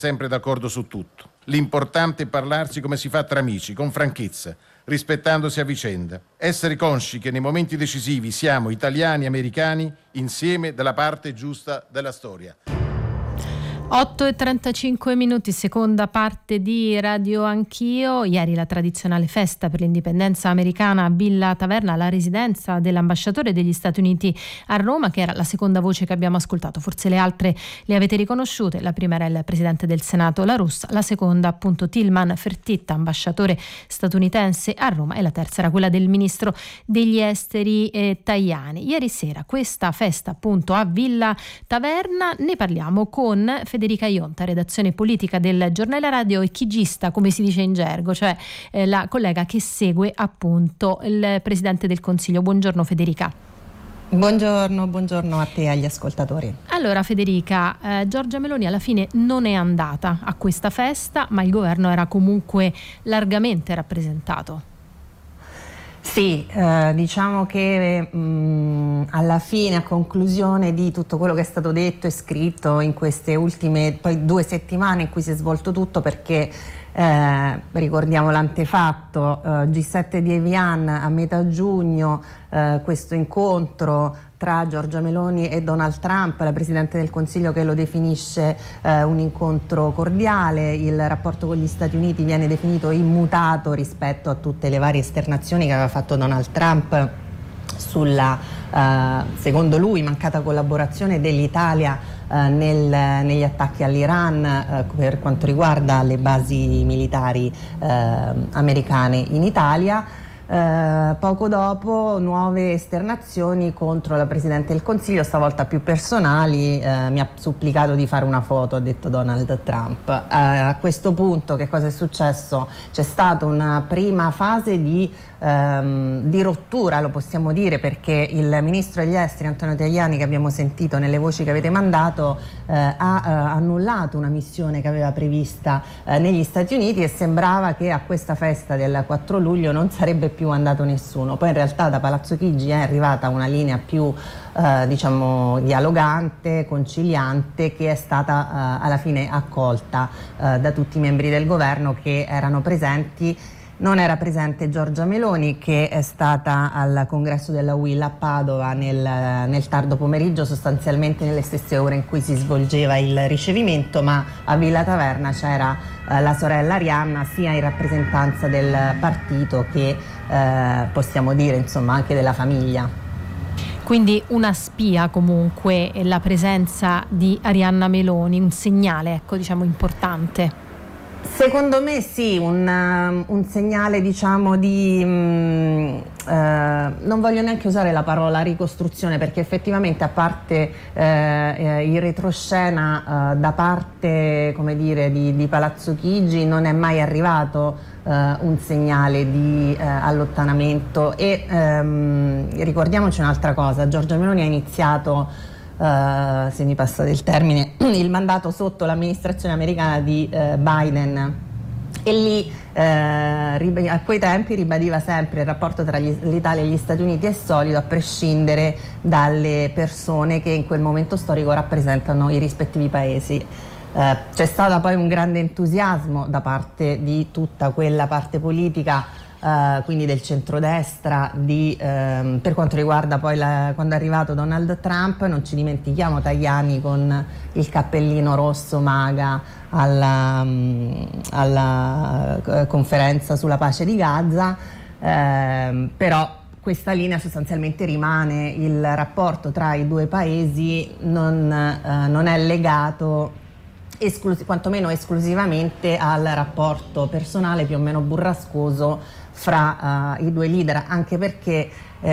sempre d'accordo su tutto. L'importante è parlarsi come si fa tra amici, con franchezza, rispettandosi a vicenda. Essere consci che nei momenti decisivi siamo italiani e americani insieme dalla parte giusta della storia. 8:35, seconda parte di Radio Anch'io. Ieri la tradizionale festa per l'indipendenza americana a Villa Taverna, la residenza dell'ambasciatore degli Stati Uniti a Roma, che era la seconda voce che abbiamo ascoltato. Forse le altre le avete riconosciute. La prima era il presidente del Senato La Russa, la seconda appunto Tilman Fertitta, ambasciatore statunitense a Roma, e la terza era quella del ministro degli esteri Tajani. Ieri sera questa festa appunto a Villa Taverna, ne parliamo con Federica Ionta, redazione politica del Giornale Radio e chigista, come si dice in gergo, cioè la collega che segue appunto il Presidente del Consiglio. Buongiorno Federica. Buongiorno a te e agli ascoltatori. Allora Federica, Giorgia Meloni alla fine non è andata a questa festa, ma il governo era comunque largamente rappresentato. Sì, diciamo che alla fine, a conclusione di tutto quello che è stato detto e scritto in queste ultime poi 2 settimane in cui si è svolto tutto, perché ricordiamo l'antefatto, G7 di Evian a metà giugno, questo incontro tra Giorgia Meloni e Donald Trump, la Presidente del Consiglio che lo definisce un incontro cordiale. Il rapporto con gli Stati Uniti viene definito immutato rispetto a tutte le varie esternazioni che aveva fatto Donald Trump sulla, secondo lui, mancata collaborazione dell'Italia negli attacchi all'Iran per quanto riguarda le basi militari americane in Italia. Poco dopo nuove esternazioni contro la Presidente del Consiglio, stavolta più personali. Mi ha supplicato di fare una foto, ha detto Donald Trump. A questo punto che cosa è successo? C'è stata una prima fase di rottura, lo possiamo dire, perché il ministro degli esteri Antonio Tajani, che abbiamo sentito nelle voci che avete mandato, ha annullato una missione che aveva prevista negli Stati Uniti, e sembrava che a questa festa del 4 luglio non sarebbe più andato nessuno. Poi in realtà da Palazzo Chigi è arrivata una linea più diciamo dialogante, conciliante, che è stata alla fine accolta da tutti i membri del governo che erano presenti. Non era presente Giorgia Meloni, che è stata al congresso della UIL a Padova nel tardo pomeriggio, sostanzialmente nelle stesse ore in cui si svolgeva il ricevimento, ma a Villa Taverna c'era la sorella Arianna, sia in rappresentanza del partito che possiamo dire insomma anche della famiglia. Quindi una spia comunque, la presenza di Arianna Meloni, un segnale, ecco, diciamo importante. Secondo me sì, un segnale diciamo di, non voglio neanche usare la parola ricostruzione, perché effettivamente a parte il retroscena da parte, come dire, di Palazzo Chigi non è mai arrivato un segnale di allontanamento. E ricordiamoci un'altra cosa: Giorgia Meloni ha iniziato, se mi passate il termine, il mandato sotto l'amministrazione americana di Biden, e lì a quei tempi ribadiva sempre il rapporto tra l'Italia e gli Stati Uniti è solido, a prescindere dalle persone che in quel momento storico rappresentano i rispettivi paesi. C'è stato poi un grande entusiasmo da parte di tutta quella parte politica, quindi del centrodestra, per quanto riguarda poi quando è arrivato Donald Trump. Non ci dimentichiamo Tajani con il cappellino rosso MAGA alla conferenza sulla pace di Gaza, però questa linea sostanzialmente rimane. Il rapporto tra i due paesi non è legato quantomeno esclusivamente al rapporto personale più o meno burrascoso fra i due leader, anche perché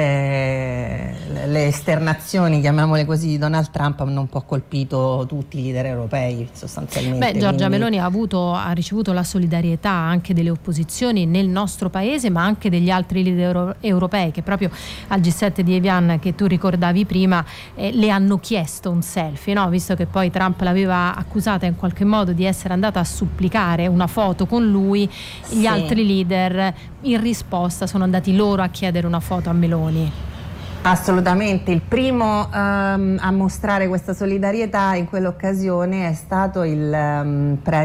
le esternazioni, chiamiamole così, di Donald Trump hanno un po' colpito tutti i leader europei sostanzialmente. Giorgia Meloni ha ricevuto la solidarietà anche delle opposizioni nel nostro paese, ma anche degli altri leader europei, che proprio al G7 di Evian, che tu ricordavi prima, le hanno chiesto un selfie, no? Visto che poi Trump l'aveva accusata in qualche modo di essere andata a supplicare una foto con lui. Gli altri leader in risposta sono andati loro a chiedere una foto a Meloni. Assolutamente, il primo a mostrare questa solidarietà in quell'occasione è stato il